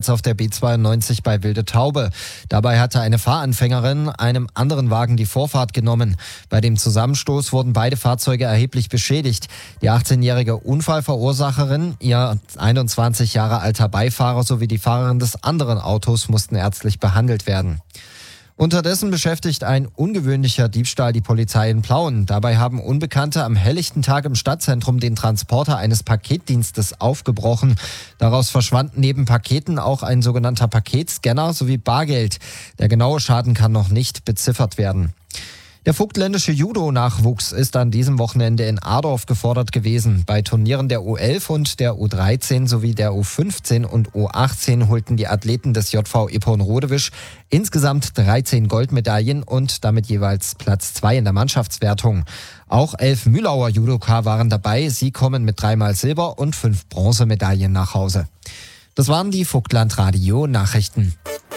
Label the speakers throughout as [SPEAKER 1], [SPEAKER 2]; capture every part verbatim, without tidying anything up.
[SPEAKER 1] Sturz auf der B zweiundneunzig bei Wilde Taube. Dabei hatte eine Fahranfängerin einem anderen Wagen die Vorfahrt genommen. Bei dem Zusammenstoß wurden beide Fahrzeuge erheblich beschädigt. Die achtzehnjährige Unfallverursacherin, ihr einundzwanzig Jahre alter Beifahrer sowie die Fahrerin des anderen Autos mussten ärztlich behandelt werden. Unterdessen beschäftigt ein ungewöhnlicher Diebstahl die Polizei in Plauen. Dabei haben Unbekannte am helllichten Tag im Stadtzentrum den Transporter eines Paketdienstes aufgebrochen. Daraus verschwanden neben Paketen auch ein sogenannter Paketscanner sowie Bargeld. Der genaue Schaden kann noch nicht beziffert werden. Der vogtländische Judo-Nachwuchs ist an diesem Wochenende in Adorf gefordert gewesen. Bei Turnieren der U elf und der U dreizehn sowie der U fünfzehn und U achtzehn holten die Athleten des J V Ippon-Rodewisch insgesamt dreizehn Goldmedaillen und damit jeweils Platz zwei in der Mannschaftswertung. Auch elf Mühlauer Judoka waren dabei. Sie kommen mit dreimal Silber und fünf Bronzemedaillen nach Hause. Das waren die Vogtland-Radio-Nachrichten.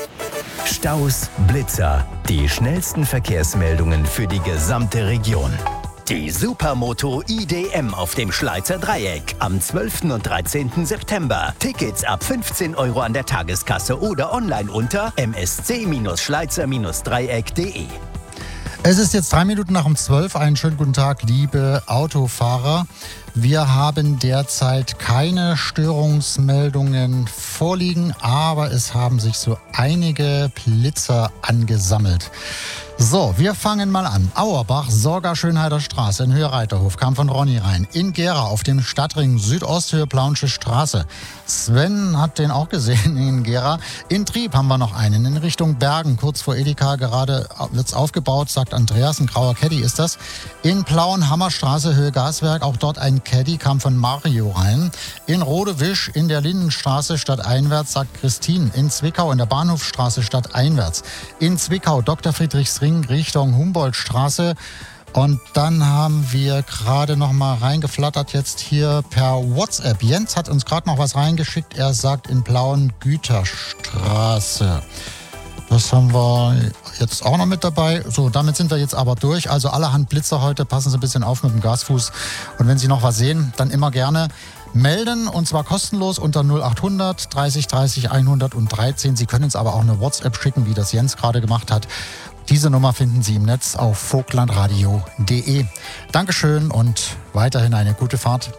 [SPEAKER 2] Staus, Blitzer, die schnellsten Verkehrsmeldungen für die gesamte Region. Die Supermoto I D M auf dem Schleizer Dreieck am zwölften und dreizehnten September. Tickets ab fünfzehn Euro an der Tageskasse oder online unter m s c schleizer dreieck punkt d e.
[SPEAKER 3] Es ist jetzt drei Minuten nach um zwölf. Einen schönen guten Tag, liebe Autofahrer. Wir haben derzeit keine Störungsmeldungen vorliegen, aber es haben sich so einige Blitzer angesammelt. So, wir fangen mal an. Auerbach, Sorger-Schönheider Straße in Höhe Reiterhof, kam von Ronny rein. In Gera auf dem Stadtring Südosthöhe Plaunsche Straße. Sven hat den auch gesehen in Gera. In Trieb haben wir noch einen in Richtung Bergen, kurz vor Edeka. Gerade wird's aufgebaut, sagt Andreas. Ein grauer Caddy ist das. In Plauen, Hammerstraße, Höhe Gaswerk, auch dort ein Caddy, kam von Mario rein. In Rodewisch in der Lindenstraße stadteinwärts, sagt Christine. In Zwickau in der Bahnhofstraße stadteinwärts. In Zwickau Doktor Friedrichsring Richtung Humboldtstraße. Und dann haben wir gerade noch mal reingeflattert jetzt hier per WhatsApp. Jens hat uns gerade noch was reingeschickt. Er sagt in Plauen Güterstraße. Das haben wir jetzt auch noch mit dabei. So, damit sind wir jetzt aber durch. Also allerhand Blitzer heute. Passen Sie ein bisschen auf mit dem Gasfuß. Und wenn Sie noch was sehen, dann immer gerne melden, und zwar kostenlos unter null achthundert dreißig dreißig hundertdreizehn. Sie können uns aber auch eine WhatsApp schicken, wie das Jens gerade gemacht hat. Diese Nummer finden Sie im Netz auf vogtlandradio punkt de. Dankeschön und weiterhin eine gute Fahrt.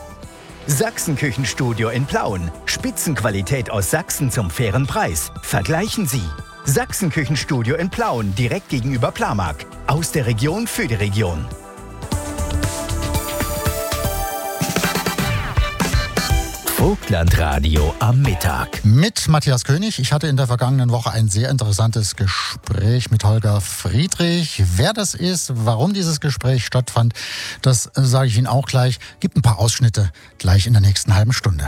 [SPEAKER 2] Sachsenküchenstudio in Plauen. Spitzenqualität aus Sachsen zum fairen Preis. Vergleichen Sie. Sachsenküchenstudio in Plauen, direkt gegenüber Plamag. Aus der Region für die Region. Vogtlandradio am Mittag.
[SPEAKER 3] Mit Matthias König. Ich hatte in der vergangenen Woche ein sehr interessantes Gespräch mit Holger Friedrich. Wer das ist, warum dieses Gespräch stattfand, das sage ich Ihnen auch gleich. Gibt ein paar Ausschnitte gleich in der nächsten halben Stunde.